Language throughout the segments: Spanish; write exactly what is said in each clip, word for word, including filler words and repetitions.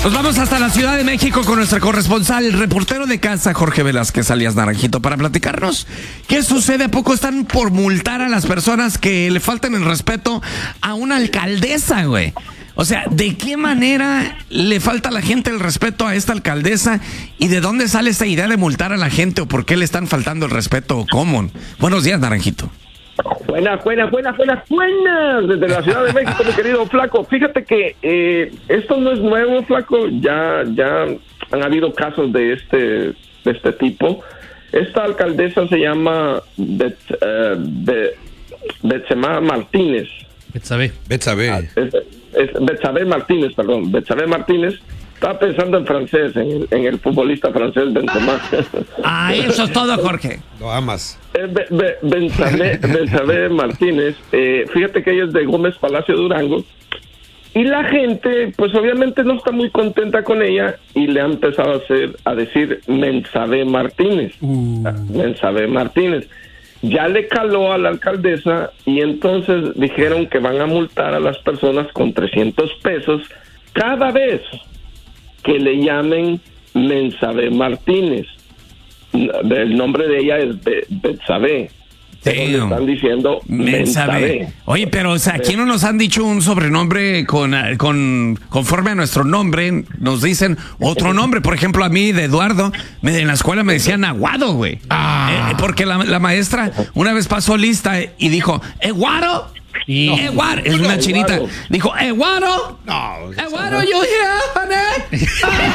Nos vamos hasta la Ciudad de México con nuestro corresponsal, el reportero de casa, Jorge Velázquez, alias Naranjito, para platicarnos qué sucede. ¿A poco están por multar a las personas que le faltan el respeto a una alcaldesa, güey? O sea, ¿de qué manera le falta a la gente el respeto a esta alcaldesa? ¿Y de dónde sale esta idea de multar a la gente? ¿O por qué le están faltando el respeto o cómo? Buenos días, Naranjito. Buenas, buenas, buenas, buenas, buenas, desde la Ciudad de México, mi querido Flaco. Fíjate que eh, esto no es nuevo, Flaco, ya ya han habido casos de este de este tipo. Esta alcaldesa se llama Bet, uh, Bet, Betsema Martínez. Betsabe. Betsabe. Ah, es, es Betsabe Martínez, perdón, Betsabe Martínez. Estaba pensando en francés, en el, en el futbolista francés Benzema. Ah, eso es todo, Jorge. Lo amas. Eh, Be, Be, Betsabe, Betsabe Martínez, eh, fíjate que ella es de Gómez Palacio Durango, y la gente, pues obviamente no está muy contenta con ella, y le ha empezado a hacer, a decir Mensabe Martínez. Uh. Mensabe Martínez. Ya le caló a la alcaldesa, y entonces dijeron que van a multar a las personas con trescientos pesos cada vez que le llamen Mensabe Martínez. El nombre de ella es Be Betsabe. Le están diciendo Mensabe. Oye, pero o sea, aquí no nos han dicho un sobrenombre con, con conforme a nuestro nombre. Nos dicen otro nombre. Por ejemplo, a mí, de Eduardo, me, en la escuela me decían Aguado, güey. Ah. Eh, porque la, la maestra una vez pasó lista y dijo, ¿Eguaro? Y no, Eguaro, es una chinita. Dijo, ¿Eguaro? No. ¿Eguaro, you here,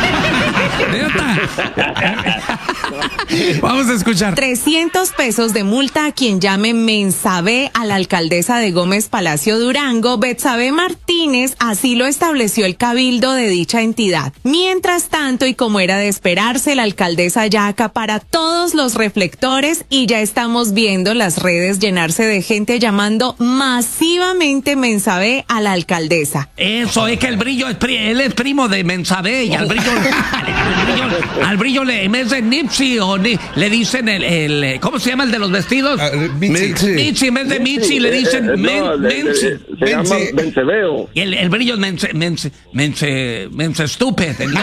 Vamos a escuchar. trescientos pesos de multa a quien llame Mensabe a la alcaldesa de Gómez Palacio Durango, Betsabe Martínez, así lo estableció el cabildo de dicha entidad. Mientras tanto, y como era de esperarse, la alcaldesa ya acapara todos los reflectores y ya estamos viendo las redes llenarse de gente llamando masivamente Mensabe a la alcaldesa. Eso, es que el brillo, es pri él es primo de Mensabe, y al brillo, al brillo, al brillo le, en vez de Nipsey o ni, le dicen el, el, ¿cómo se llama el de los vestidos? Uh, Mitzi. Mitzi, en vez de Mitzi le dicen eh, men, no, Menzi. Se Menzi. llama Benzebeo. Y el, el brillo es Mense, Mense, Mense, Mense Stupid. No,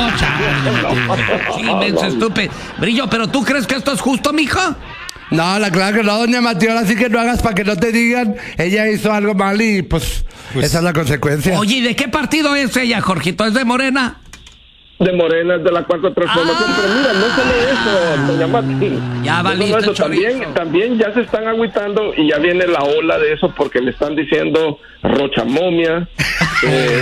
sí, Mense Stupid. Brillo, pero ¿tú crees que esto es justo, mijo? No, la claro que no, doña Mateo, así que no hagas para que no te digan, ella hizo algo mal y pues, pues esa es la consecuencia. Oye, ¿y de qué partido es ella, Jorgito? ¿Es de Morena? De Morena, es de la Cuarta Transformación, ah, pero mira, no solo eso, doña Mati. Ya va listo, eso, también, también ya se están agüitando y ya viene la ola de eso porque le están diciendo Rochamomia. eh,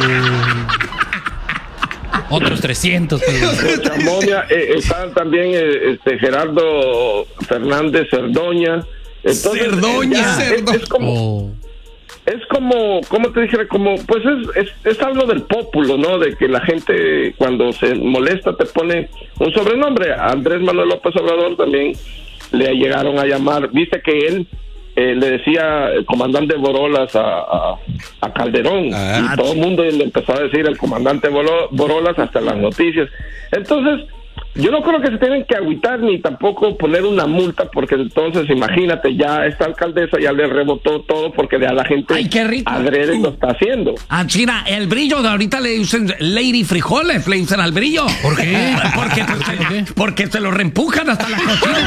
Otros trescientos. Rochamomia, eh, están también eh, este Gerardo Fernández Cerdoña. Entonces, Cerdoña. Eh, es, es como... Oh. Es como, ¿cómo te dijera? Como, pues es, es, es algo del pópulo, ¿no? De que la gente cuando se molesta te pone un sobrenombre. A Andrés Manuel López Obrador también le llegaron a llamar. Viste que él eh, le decía el comandante Borolas a, a, a Calderón. Ah, y todo el mundo le empezó a decir el comandante Borolas hasta las noticias. Entonces, yo no creo que se tienen que agüitar ni tampoco poner una multa, porque entonces imagínate, ya esta alcaldesa ya le rebotó todo porque a la gente Ay, qué rico. adrede uh. lo está haciendo. Ah, China, el brillo de ahorita le dicen Lady Frijoles, le dicen al brillo. ¿Por qué? Porque, porque, porque se lo reempujan hasta la cocina.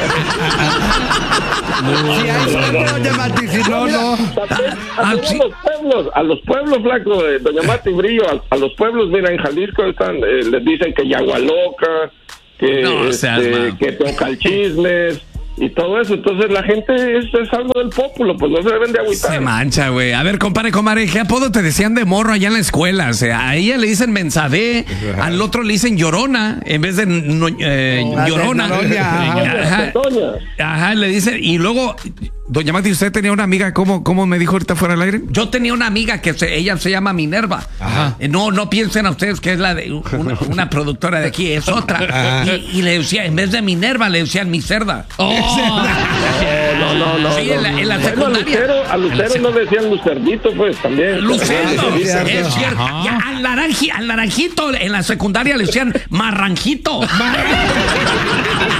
Si hay no, doña Mati, si no, no. A los pueblos, a los pueblos, Flaco, eh, doña Mati Brillo, a, a los pueblos, mira, en Jalisco están, eh, les dicen que Yagualoca, que, no, este, que Tocalchismes y todo eso. Entonces la gente es, es algo del pópulo, pues no se deben de agüitar. Se mancha, güey. A ver, compadre, comadre, ¿qué apodo te decían de morro allá en la escuela? O sea, a ella le dicen Mensabe, al otro le dicen Llorona en vez de no, eh, oh, Llorona. Ajá. Ajá, le dicen, y luego doña Mati, ¿usted tenía una amiga, cómo, cómo me dijo ahorita fuera del aire? Yo tenía una amiga que se, ella se llama Minerva. Ajá. No, no piensen a ustedes que es la de una, una productora de aquí, es otra. Y, y le decía, en vez de Minerva, le decían mi cerda. Oh. No, no, no. Sí, no, en la, en la no. secundaria. Bueno, a Lucero, a Lucero no decían Lucerdito, pues también. Lucero, es cierto. Ya, al, naranji, al naranjito en la secundaria le decían Marranjito.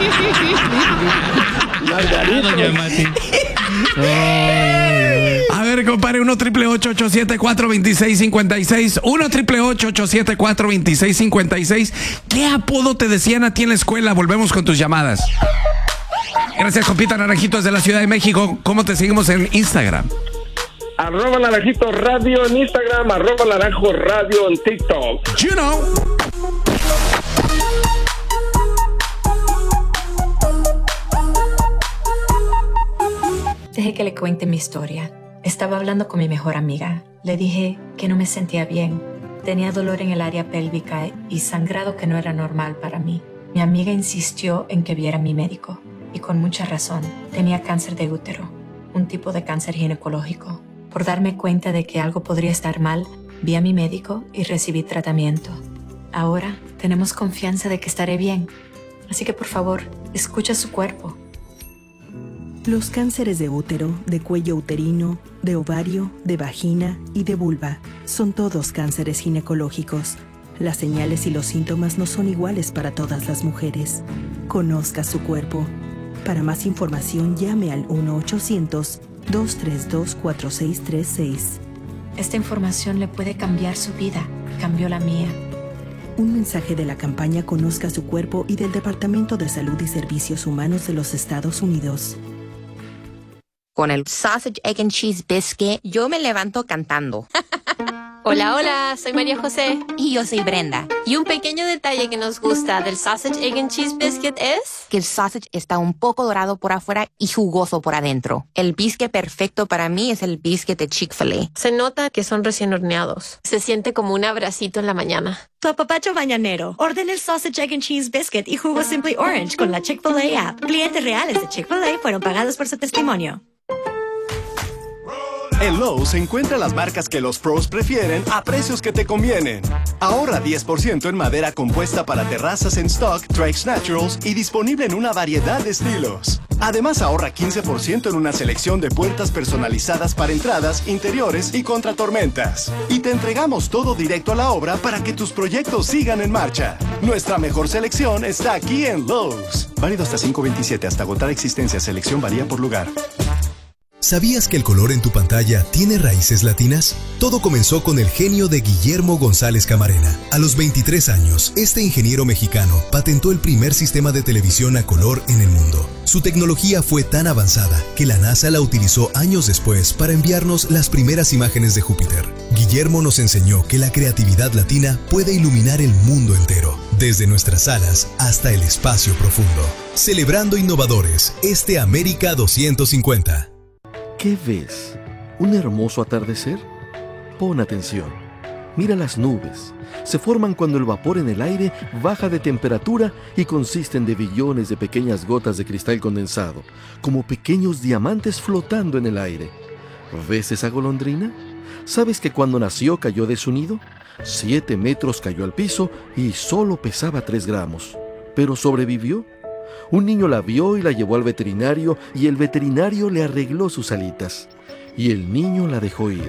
Doña Mati. A ver, ver, compadre, uno triple ocho ocho siete cuatro dos seis cinco seis, uno triple ocho ocho siete cuatro dos seis cinco seis. ¿Qué apodo te decían a ti en la escuela? Volvemos con tus llamadas. Gracias, compita Naranjito, desde la Ciudad de México. ¿Cómo te seguimos en Instagram? Arroba Naranjito Radio en Instagram, arroba Naranjo Radio en TikTok. You know. Deje que le cuente mi historia. Estaba hablando con mi mejor amiga. Le dije que no me sentía bien. Tenía dolor en el área pélvica y sangrado que no era normal para mí. Mi amiga insistió en que viera a mi médico. Y con mucha razón. Tenía cáncer de útero, un tipo de cáncer ginecológico. Por darme cuenta de que algo podría estar mal, vi a mi médico y recibí tratamiento. Ahora tenemos confianza de que estaré bien. Así que por favor, escucha su cuerpo. Los cánceres de útero, de cuello uterino, de ovario, de vagina y de vulva son todos cánceres ginecológicos. Las señales y los síntomas no son iguales para todas las mujeres. Conozca su cuerpo. Para más información, llame al uno ochocientos dos tres dos cuatro seis tres seis. Esta información le puede cambiar su vida. Cambió la mía. Un mensaje de la campaña Conozca su cuerpo y del Departamento de Salud y Servicios Humanos de los Estados Unidos. Con el Sausage, Egg and Cheese Biscuit, yo me levanto cantando. Hola, hola, soy María José. Y yo soy Brenda. Y un pequeño detalle que nos gusta del Sausage, Egg and Cheese Biscuit es... que el sausage está un poco dorado por afuera y jugoso por adentro. El biscuit perfecto para mí es el biscuit de Chick-fil-A. Se nota que son recién horneados. Se siente como un abracito en la mañana. Tu apapacho mañanero. Ordena el Sausage, Egg and Cheese Biscuit y jugo Simply Orange con la Chick-fil-A app. Clientes reales de Chick-fil-A fueron pagados por su testimonio. En Lowe's encuentra las marcas que los pros prefieren a precios que te convienen. Ahorra diez por ciento en madera compuesta para terrazas en stock, Trex Naturals y disponible en una variedad de estilos. Además ahorra quince por ciento en una selección de puertas personalizadas para entradas, interiores y contratormentas. Y te entregamos todo directo a la obra para que tus proyectos sigan en marcha. Nuestra mejor selección está aquí en Lowe's. Válido hasta cinco veintisiete, hasta agotar existencia. Selección varía por lugar. ¿Sabías que el color en tu pantalla tiene raíces latinas? Todo comenzó con el genio de Guillermo González Camarena. A los veintitrés años, este ingeniero mexicano patentó el primer sistema de televisión a color en el mundo. Su tecnología fue tan avanzada que la NASA la utilizó años después para enviarnos las primeras imágenes de Júpiter. Guillermo nos enseñó que la creatividad latina puede iluminar el mundo entero, desde nuestras salas hasta el espacio profundo. Celebrando innovadores, este América doscientos cincuenta. ¿Qué ves? ¿Un hermoso atardecer? Pon atención. Mira las nubes. Se forman cuando el vapor en el aire baja de temperatura y consisten de billones de pequeñas gotas de cristal condensado, como pequeños diamantes flotando en el aire. ¿Ves esa golondrina? ¿Sabes que cuando nació cayó de su nido? Siete metros cayó al piso y solo pesaba tres gramos. ¿Pero sobrevivió? Un niño la vio y la llevó al veterinario y el veterinario le arregló sus alitas. Y el niño la dejó ir.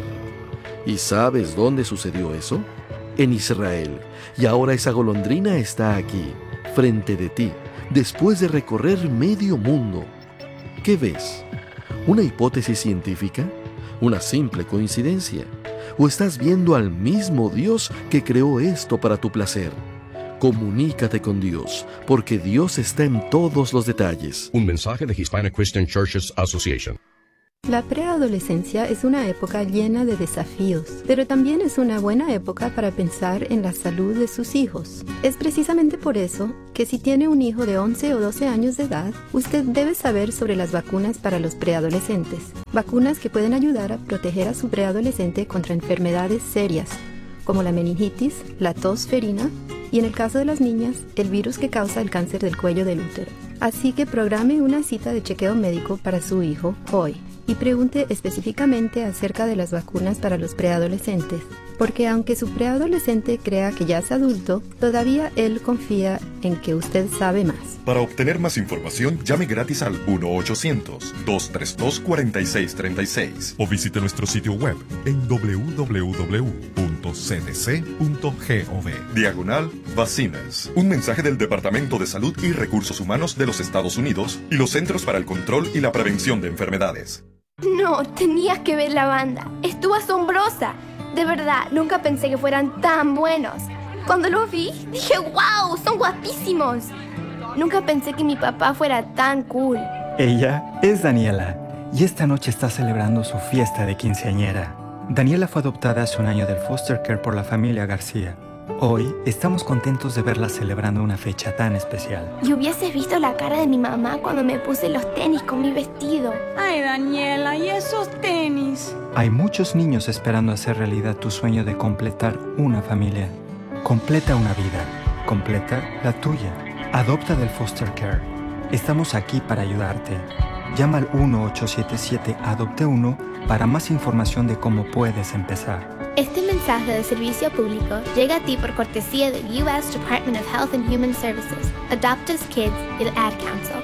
¿Y sabes dónde sucedió eso? En Israel. Y ahora esa golondrina está aquí, frente de ti, después de recorrer medio mundo. ¿Qué ves? ¿Una hipótesis científica? ¿Una simple coincidencia? ¿O estás viendo al mismo Dios que creó esto para tu placer? Comunícate con Dios, porque Dios está en todos los detalles. Un mensaje de Hispanic Christian Churches Association. La preadolescencia es una época llena de desafíos, pero también es una buena época para pensar en la salud de sus hijos. Es precisamente por eso que si tiene un hijo de once o doce años de edad, usted debe saber sobre las vacunas para los preadolescentes. Vacunas que pueden ayudar a proteger a su preadolescente contra enfermedades serias, como la meningitis, la tos ferina y, en el caso de las niñas, el virus que causa el cáncer del cuello del útero. Así que programe una cita de chequeo médico para su hijo hoy y pregunte específicamente acerca de las vacunas para los preadolescentes, porque aunque su preadolescente crea que ya es adulto, todavía él confía en que usted sabe más. Para obtener más información, llame gratis al uno ochocientos dos tres dos cuatro seis tres seis o visite nuestro sitio web en doble u doble u doble u punto c d c punto gov. Diagonal Vacinas. Un mensaje del Departamento de Salud y Recursos Humanos de los Estados Unidos y los Centros para el Control y la Prevención de Enfermedades. No, tenías que ver la banda. Estuvo asombrosa. De verdad, nunca pensé que fueran tan buenos. Cuando los vi, dije, wow, son guapísimos. Nunca pensé que mi papá fuera tan cool. Ella es Daniela y esta noche está celebrando su fiesta de quinceañera. Daniela fue adoptada hace un año del foster care por la familia García. Hoy estamos contentos de verla celebrando una fecha tan especial. Y hubieses visto la cara de mi mamá cuando me puse los tenis con mi vestido. Ay, Daniela, ¿y esos tenis? Hay muchos niños esperando hacer realidad tu sueño de completar una familia. Completa una vida. Completa la tuya. Adopta del foster care. Estamos aquí para ayudarte. Llama al uno ocho siete siete adopte uno para más información de cómo puedes empezar. Este mensaje de servicio público llega a ti por cortesía del U S Department of Health and Human Services, Adopt Us Kids y el Ad Council.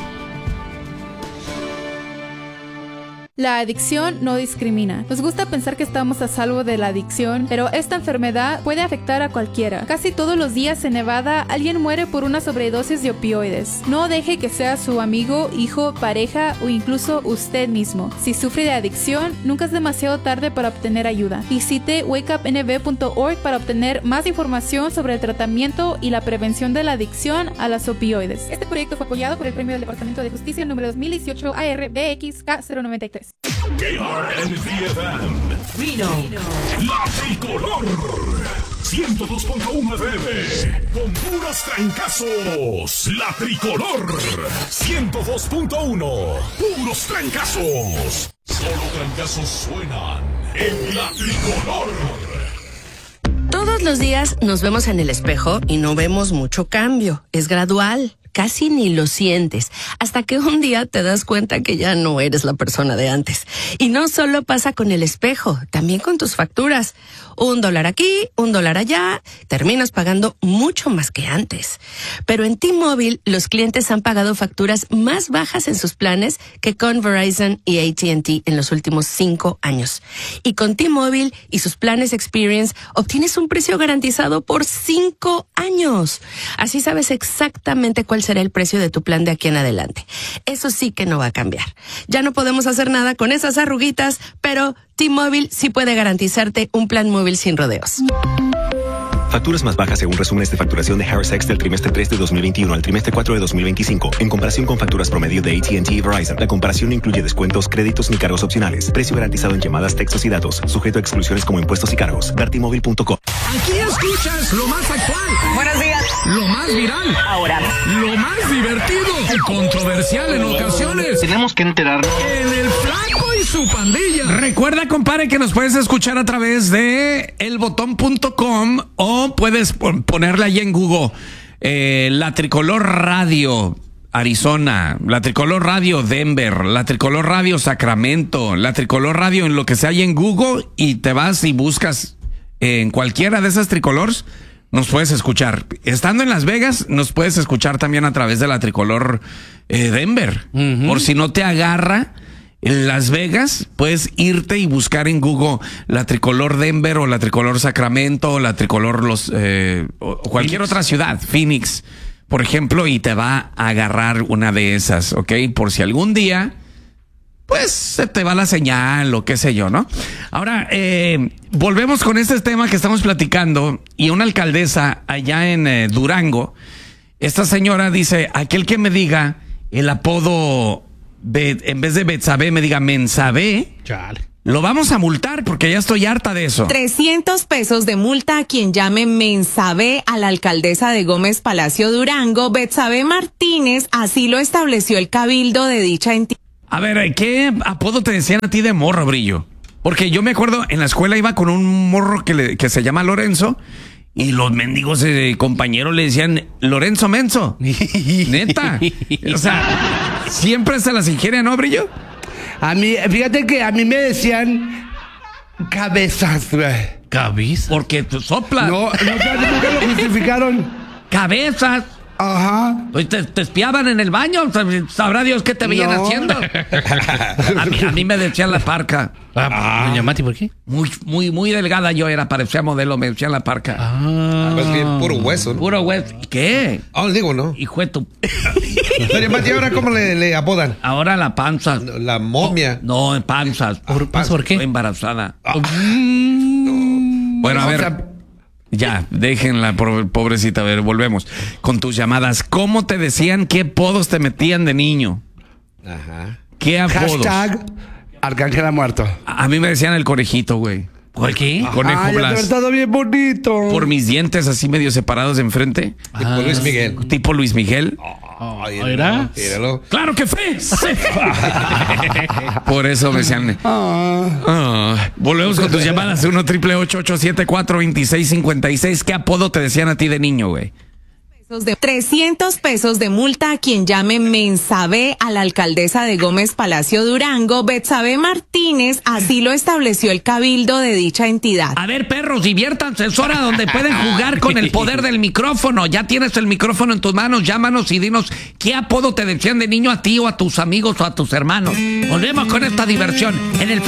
La adicción no discrimina. Nos gusta pensar que estamos a salvo de la adicción, pero esta enfermedad puede afectar a cualquiera. Casi todos los días en Nevada alguien muere por una sobredosis de opioides. No deje que sea su amigo, hijo, pareja o incluso usted mismo. Si sufre de adicción, nunca es demasiado tarde para obtener ayuda. Visite wake up n v punto org para obtener más información sobre el tratamiento y la prevención de la adicción a las opioides. Este proyecto fue apoyado por el Premio del Departamento de Justicia número dos mil dieciocho A R B X K cero noventa y tres. K R M T F M Reno, La Tricolor ciento dos punto uno F M con puros trancazos. La Tricolor ciento dos punto uno, puros trancazos. Solo trancazos suenan en La Tricolor. Todos los días nos vemos en el espejo y no vemos mucho cambio. Es gradual. Casi ni lo sientes, hasta que un día te das cuenta que ya no eres la persona de antes. Y no solo pasa con el espejo, también con tus facturas. Un dólar aquí, un dólar allá, terminas pagando mucho más que antes. Pero en T-Mobile, los clientes han pagado facturas más bajas en sus planes que con Verizon y A T and T en los últimos cinco años. Y con T-Mobile y sus planes Experience, obtienes un precio garantizado por cinco años. Así sabes exactamente cuál será el precio de tu plan de aquí en adelante. Eso sí que no va a cambiar. Ya no podemos hacer nada con esas arruguitas, pero T-Mobile sí puede garantizarte un plan móvil sin rodeos. Facturas más bajas según resúmenes de facturación de Harris X del trimestre tres de dos mil veintiuno al trimestre cuatro de dos mil veinticinco. En comparación con facturas promedio de A T and T y Verizon, la comparación no incluye descuentos, créditos ni cargos opcionales. Precio garantizado en llamadas, textos y datos. Sujeto a exclusiones como impuestos y cargos. ver t mobile punto com. Aquí escuchas lo más actual. Buenos días. Lo más viral. Ahora. Lo más divertido y controversial en ocasiones. Tenemos que enterarnos. En el Flaco y su pandilla. Recuerda, compadre, que nos puedes escuchar a través de el botón punto com o puedes ponerle ahí en Google eh, La Tricolor Radio Arizona, La Tricolor Radio Denver, La Tricolor Radio Sacramento, La Tricolor Radio en lo que sea ahí en Google y te vas y buscas eh, en cualquiera de esas tricolores. Nos puedes escuchar. Estando en Las Vegas, nos puedes escuchar también a través de La Tricolor eh, Denver. Uh-huh. Por si no te agarra en Las Vegas, puedes irte y buscar en Google La Tricolor Denver o La Tricolor Sacramento o La Tricolor los eh, o cualquier Phoenix. Otra ciudad, Phoenix, por ejemplo, y te va a agarrar una de esas, ¿ok? Por si algún día pues se te va la señal o qué sé yo, ¿no? Ahora, eh, volvemos con este tema que estamos platicando y una alcaldesa allá en eh, Durango, esta señora dice, aquel que me diga el apodo, Bet, en vez de Betsabe, me diga Mensabe, Chale. Lo vamos a multar porque ya estoy harta de eso. trescientos pesos de multa a quien llame Mensabe a la alcaldesa de Gómez Palacio Durango, Betsabe Martínez, así lo estableció el cabildo de dicha entidad. A ver, ¿qué apodo te decían a ti de morro, Brillo? Porque yo me acuerdo, en la escuela iba con un morro que, le, que se llama Lorenzo y los mendigos eh, compañeros le decían Lorenzo Menso. Neta. O sea, siempre se las ingiere, ¿no, Brillo? A mí, fíjate que a mí me decían cabezas, güey. ¿Cabezas? Porque tú soplas. No, no, nunca lo justificaron. Cabezas. Ajá. Pues te, te espiaban en el baño. Sabrá Dios qué te veían no. haciendo. A mí, a mí me decían la parca. Ah, doña Mati, ¿por qué? Muy, muy, muy delgada yo era, parecía modelo, me decían la parca. Ah. Pues bien, puro hueso, ¿no? Puro hueso. ¿Qué? Ah, oh, digo, ¿no? Hijo de tu... Doña Mati, ¿ahora cómo le, le apodan? Ahora la panza. La momia. No, en panzas. ¿Por, ah, ¿Por qué? Estoy embarazada. Ah. No. Bueno, a ver... Ya, déjenla, pobrecita. A ver, volvemos con tus llamadas. ¿Cómo te decían? ¿Qué apodos te metían de niño? Ajá. ¿Qué apodos? Hashtag Arcángel ha muerto. A mí me decían el conejito, güey. ¿Por qué? Conejo Ay, Blas. ha estado bien bonito. Por mis dientes así medio separados de enfrente. Tipo ah. Luis Miguel. Tipo Luis Miguel. Oh, ¿Era? Míralo. ¡Claro que fue! Sí. Por eso me decían. Oh. Oh. Volvemos con tus llamadas. uno triple ocho ocho siete cuatro dos seis cinco seis. ¿Qué apodo te decían a ti de niño, güey? De trescientos pesos de multa a quien llame Mensabe a la alcaldesa de Gómez Palacio Durango, Betsabe Martínez, así lo estableció el cabildo de dicha entidad. A ver, perros, diviértanse, es hora donde pueden jugar con el poder del micrófono. Ya tienes el micrófono en tus manos, llámanos y dinos qué apodo te decían de niño a ti o a tus amigos o a tus hermanos. Volvemos con esta diversión en el